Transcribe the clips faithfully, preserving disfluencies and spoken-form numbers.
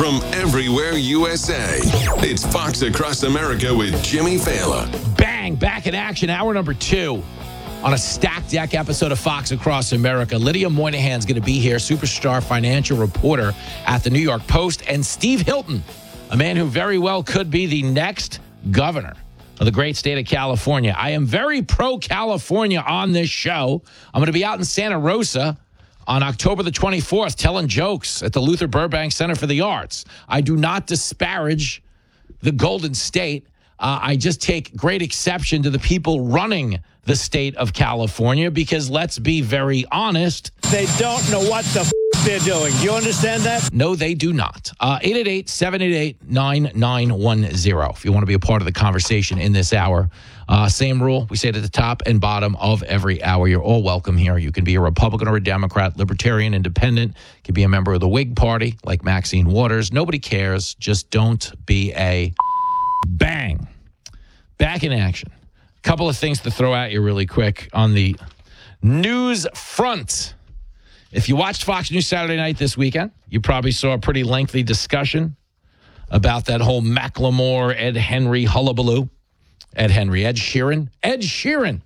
from everywhere U S A. It's Fox Across America with Jimmy Fallon. Bang! Back in action, hour number two on a stacked deck episode of Fox Across America. Lydia Moynihan's going to be here, superstar financial reporter at the New York Post, and Steve Hilton, a man who very well could be the next governor of the great state of California. I am very pro-California on this show. I'm going to be out in Santa Rosa on October the twenty-fourth telling jokes at the Luther Burbank Center for the Arts. I do not disparage the Golden State. Uh, I just take great exception to the people running the state of California because, let's be very honest, they don't know what the f- they're doing. Do you understand that? No, they do not. Uh, eight eight eight, seven eight eight, nine nine one zero if you want to be a part of the conversation in this hour. Uh, same rule. We say it at the top and bottom of every hour. You're all welcome here. You can be a Republican or a Democrat, Libertarian, Independent. You can be a member of the Whig Party like Maxine Waters. Nobody cares. Just don't be a bang. Back in action. A couple of things to throw at you really quick on the news front. If you watched Fox News Saturday night this weekend, you probably saw a pretty lengthy discussion about that whole Macklemore, Ed Henry hullabaloo. Ed Henry, Ed Sheeran. Ed Sheeran.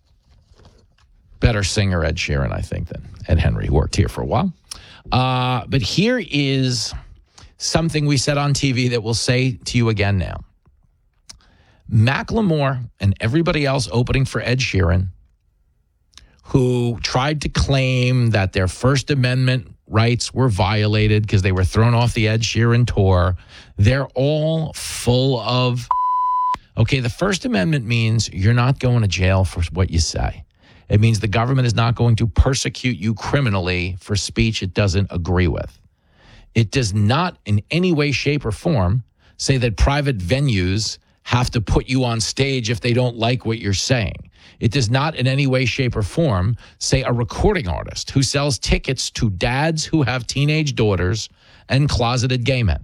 Better singer Ed Sheeran, I think, than Ed Henry, who worked here for a while. Uh, but here is something we said on T V that we'll say to you again now. Macklemore and everybody else opening for Ed Sheeran, who tried to claim that their First Amendment rights were violated because they were thrown off the Ed Sheeran tour, they're all full of... Okay, the First Amendment means you're not going to jail for what you say. It means the government is not going to persecute you criminally for speech it doesn't agree with. It does not in any way, shape, or form say that private venues have to put you on stage if they don't like what you're saying. It does not in any way, shape, or form say a recording artist who sells tickets to dads who have teenage daughters and closeted gay men.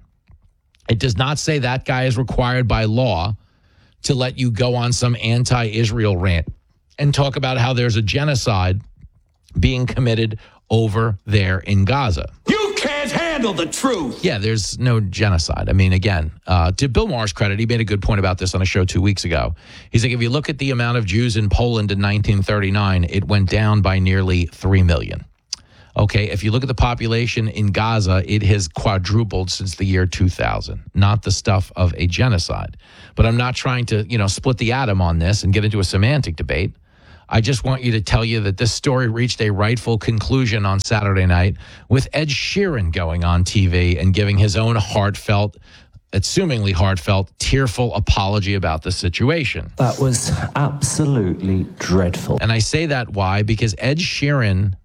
It does not say that guy is required by law to let you go on some anti-Israel rant and talk about how there's a genocide being committed over there in Gaza. You can't handle the truth. Yeah, there's no genocide. I mean, again, uh, to Bill Maher's credit, he made a good point about this on a show two weeks ago. He's like, if you look at the amount of Jews in Poland in nineteen thirty-nine, it went down by nearly three million. Okay, if you look at the population in Gaza, it has quadrupled since the year two thousand. Not the stuff of a genocide. But I'm not trying to, you know, split the atom on this and get into a semantic debate. I just want you to tell you that this story reached a rightful conclusion on Saturday night with Ed Sheeran going on T V and giving his own heartfelt, assumingly heartfelt, tearful apology about the situation. That was absolutely dreadful. And I say that why? Because Ed Sheeran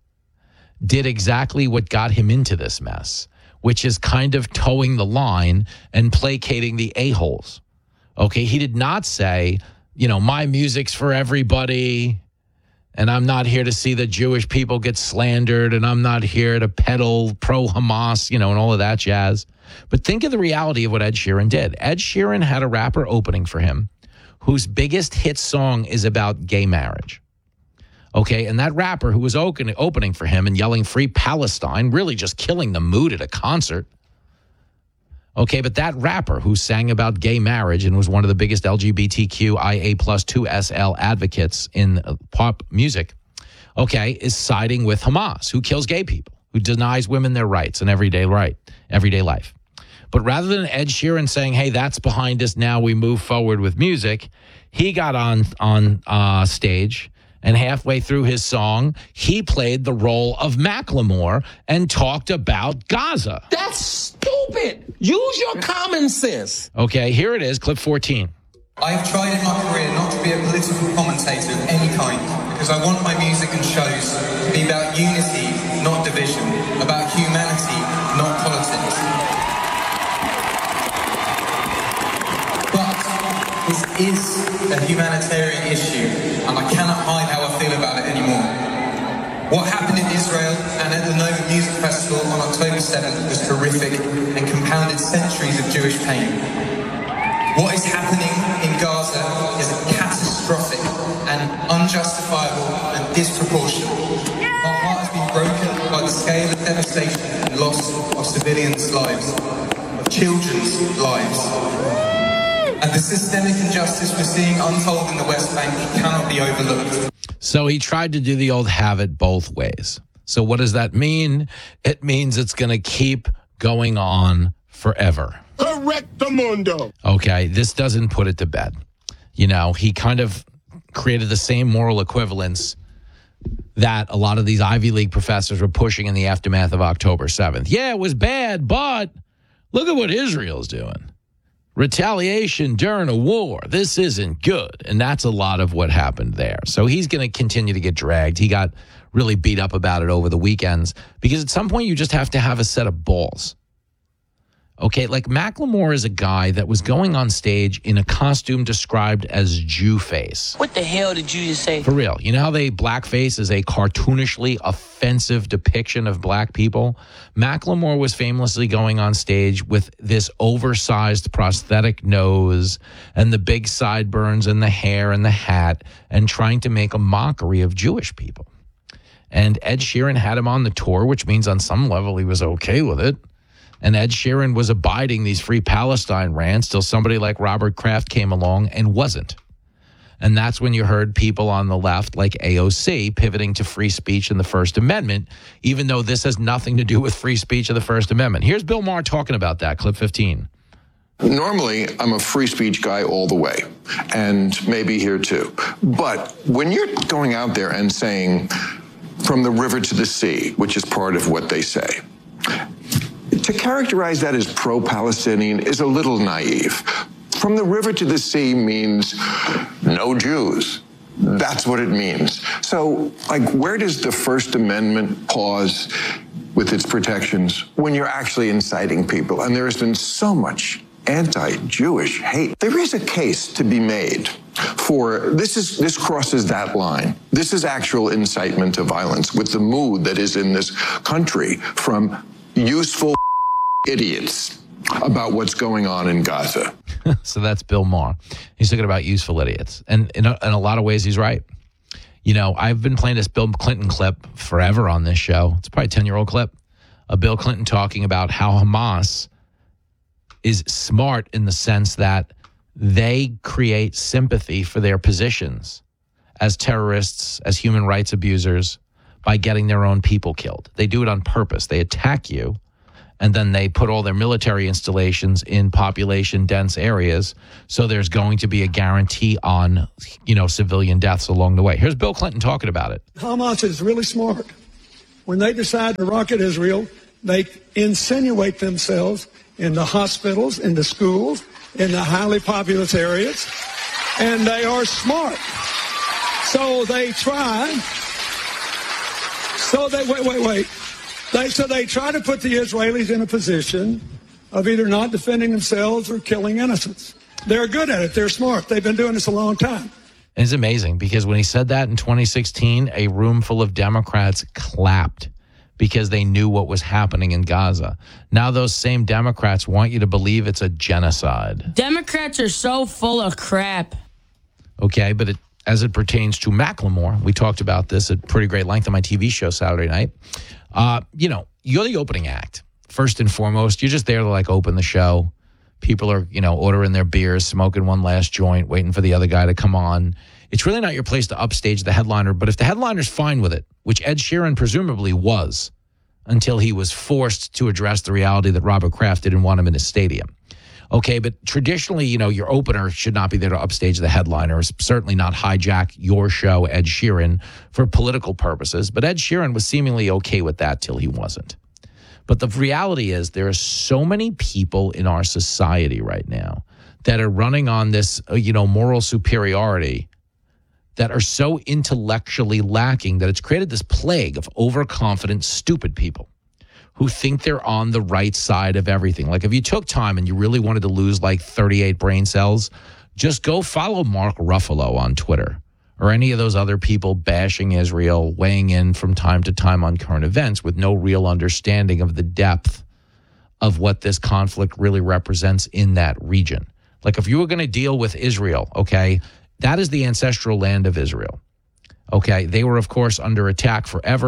did exactly what got him into this mess, which is kind of towing the line and placating the a-holes. Okay, he did not say, you know, my music's for everybody, and I'm not here to see the Jewish people get slandered, and I'm not here to peddle pro-Hamas, you know, and all of that jazz. But think of the reality of what Ed Sheeran did. Ed Sheeran had a rapper opening for him whose biggest hit song is about gay marriage. Okay, and that rapper who was open, opening for him and yelling Free Palestine, really just killing the mood at a concert. Okay, but that rapper who sang about gay marriage and was one of the biggest L G B T Q I A plus two S L advocates in pop music, okay, is siding with Hamas, who kills gay people, who denies women their rights and everyday right, everyday life. But rather than Ed Sheeran saying, hey, that's behind us, now we move forward with music, he got on, on uh, stage. And halfway through his song, he played the role of Macklemore and talked about Gaza. That's stupid. Use your common sense. Okay, here it is, clip fourteen. I've tried in my career not to be a political commentator of any kind because I want my music and shows to be about unity, not division, about humanity, not politics. This is a humanitarian issue, and I cannot hide how I feel about it anymore. What happened in Israel and at the Nova Music Festival on October seventh was horrific and compounded centuries of Jewish pain. What is happening in Gaza is catastrophic and unjustifiable and disproportionate. Our heart has been broken by the scale of devastation and loss of civilians' lives. children's lives. And the systemic injustice we're seeing unfold in the West Bank cannot be overlooked. So he tried to do the old have it both ways. So what does that mean? It means it's going to keep going on forever. Correctamundo. Okay, this doesn't put it to bed. You know, he kind of created the same moral equivalence that a lot of these Ivy League professors were pushing in the aftermath of October seventh. Yeah, it was bad, but look at what Israel's doing. Retaliation during a war. This isn't good. And that's a lot of what happened there. So he's going to continue to get dragged. He got really beat up about it over the weekends because at some point you just have to have a set of balls. Okay, like Macklemore is a guy that was going on stage in a costume described as Jew face. What the hell did you just say? For real. You know how they blackface is a cartoonishly offensive depiction of black people? Macklemore was famously going on stage with this oversized prosthetic nose and the big sideburns and the hair and the hat and trying to make a mockery of Jewish people. And Ed Sheeran had him on the tour, which means on some level he was okay with it. And Ed Sheeran was abiding these free Palestine rants till somebody like Robert Kraft came along and wasn't. And that's when you heard people on the left like A O C pivoting to free speech and the First Amendment, even though this has nothing to do with free speech or the First Amendment. Here's Bill Maher talking about that, clip fifteen. Normally, I'm a free speech guy all the way, and maybe here too. But when you're going out there and saying, from the river to the sea, which is part of what they say, to characterize that as pro-Palestinian is a little naive. From the river to the sea means no Jews. That's what it means. So, like, where does the First Amendment pause with its protections when you're actually inciting people? And there has been so much anti-Jewish hate. There is a case to be made for this is this crosses that line. This is actual incitement to violence with the mood that is in this country from useful idiots about what's going on in Gaza. So that's Bill Maher. He's talking about useful idiots. And in a, in a lot of ways, he's right. You know, I've been playing this Bill Clinton clip forever on this show. It's probably a ten-year-old clip of Bill Clinton talking about how Hamas is smart in the sense that they create sympathy for their positions as terrorists, as human rights abusers, by getting their own people killed. They do it on purpose. They attack you, and then they put all their military installations in population-dense areas, so there's going to be a guarantee on, you know, civilian deaths along the way. Here's Bill Clinton talking about it. Hamas is really smart. When they decide to rocket Israel, they insinuate themselves in the hospitals, in the schools, in the highly populous areas, and they are smart. So they try, so they, wait, wait, wait. They, so they try to put the Israelis in a position of either not defending themselves or killing innocents. They're good at it. They're smart. They've been doing this a long time. And it's amazing because when he said that in twenty sixteen, a room full of Democrats clapped because they knew what was happening in Gaza. Now those same Democrats want you to believe it's a genocide. Democrats are so full of crap. Okay, but it, as it pertains to Macklemore, we talked about this at pretty great length on my T V show Saturday night. Uh, you know, you're the opening act. First and foremost, you're just there to, like, open the show. People are, you know, ordering their beers, smoking one last joint, waiting for the other guy to come on. It's really not your place to upstage the headliner, but if the headliner's fine with it, which Ed Sheeran presumably was until he was forced to address the reality that Robert Kraft didn't want him in his stadium. Okay, but traditionally, you know, your opener should not be there to upstage the headliner, certainly not hijack your show, Ed Sheeran, for political purposes. But Ed Sheeran was seemingly okay with that till he wasn't. But the reality is there are so many people in our society right now that are running on this, you know, moral superiority that are so intellectually lacking that it's created this plague of overconfident, stupid people who think they're on the right side of everything. Like if you took time and you really wanted to lose like thirty-eight brain cells, just go follow Mark Ruffalo on Twitter or any of those other people bashing Israel, weighing in from time to time on current events with no real understanding of the depth of what this conflict really represents in that region. Like if you were going to deal with Israel, okay, that is the ancestral land of Israel. Okay, they were, of course, under attack forever.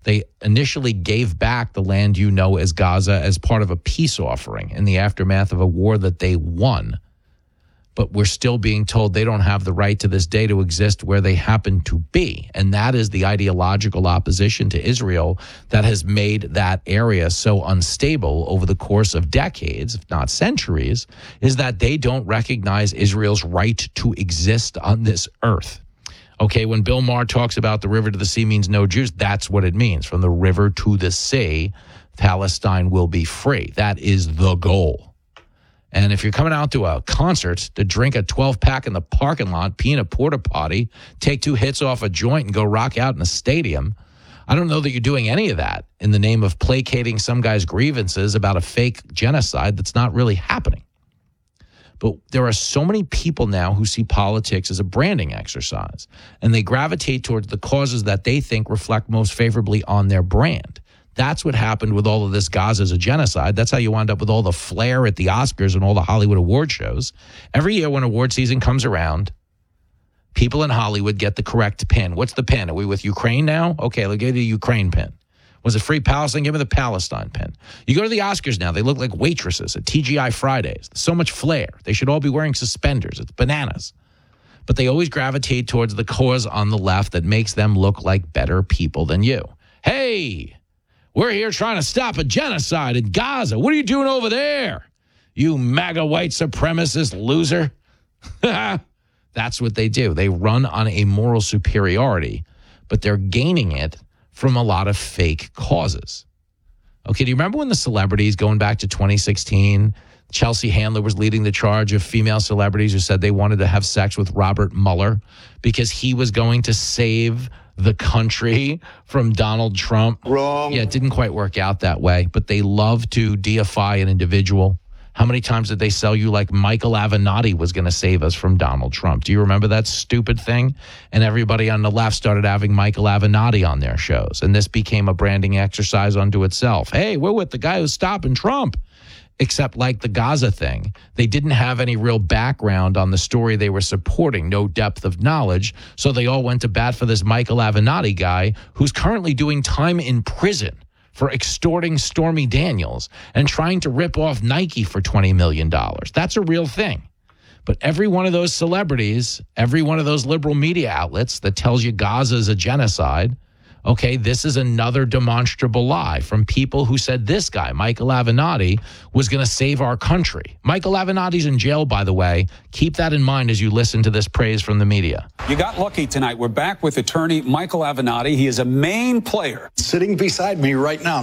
They initially gave back the land you know as Gaza as part of a peace offering in the aftermath of a war that they won. But we're still being told they don't have the right to this day to exist where they happen to be. And that is the ideological opposition to Israel that has made that area so unstable over the course of decades, if not centuries, is that they don't recognize Israel's right to exist on this earth. Okay, when Bill Maher talks about the river to the sea means no Jews, that's what it means. From the river to the sea, Palestine will be free. That is the goal. And if you're coming out to a concert to drink a twelve-pack in the parking lot, pee in a porta potty, take two hits off a joint and go rock out in a stadium, I don't know that you're doing any of that in the name of placating some guy's grievances about a fake genocide that's not really happening. But there are so many people now who see politics as a branding exercise, and they gravitate towards the causes that they think reflect most favorably on their brand. That's what happened with all of this Gaza as a genocide. That's how you wind up with all the flair at the Oscars and all the Hollywood award shows. Every year when award season comes around, people in Hollywood get the correct pin. What's the pin? Are we with Ukraine now? Okay, let's give you the Ukraine pin. Was it Free Palestine? Give me the Palestine pin. You go to the Oscars now, they look like waitresses at T G I Fridays. So much flair. They should all be wearing suspenders. It's bananas. But they always gravitate towards the cause on the left that makes them look like better people than you. Hey, we're here trying to stop a genocide in Gaza. What are you doing over there? You MAGA white supremacist loser. That's what they do. They run on a moral superiority, but they're gaining it from a lot of fake causes. Okay, do you remember when the celebrities, going back to twenty sixteen, Chelsea Handler was leading the charge of female celebrities who said they wanted to have sex with Robert Mueller because he was going to save the country from Donald Trump? Wrong. Yeah, it didn't quite work out that way, but they love to deify an individual. How many times did they sell you like Michael Avenatti was going to save us from Donald Trump? Do you remember that stupid thing? And everybody on the left started having Michael Avenatti on their shows. And this became a branding exercise unto itself. Hey, we're with the guy who's stopping Trump. Except like the Gaza thing, they didn't have any real background on the story they were supporting, no depth of knowledge. So they all went to bat for this Michael Avenatti guy who's currently doing time in prison for extorting Stormy Daniels and trying to rip off Nike for twenty million dollars. That's a real thing. But every one of those celebrities, every one of those liberal media outlets that tells you Gaza is a genocide, okay, this is another demonstrable lie from people who said this guy, Michael Avenatti, was going to save our country. Michael Avenatti's in jail, by the way. Keep that in mind as you listen to this praise from the media. You got lucky tonight. We're back with attorney Michael Avenatti. He is a main player. Sitting beside me right now.